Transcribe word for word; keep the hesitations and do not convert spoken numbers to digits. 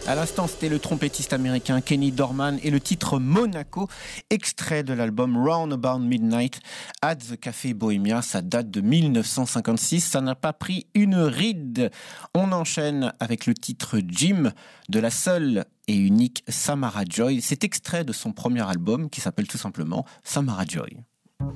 À l'instant, c'était le trompettiste américain Kenny Dorman et le titre Monaco, extrait de l'album Roundabout Midnight at the Café Bohemia. Ça date de dix-neuf cent cinquante-six, ça n'a pas pris une ride. On enchaîne avec le titre Jim de la seule et unique Samara Joy. C'est extrait de son premier album qui s'appelle tout simplement Samara Joy.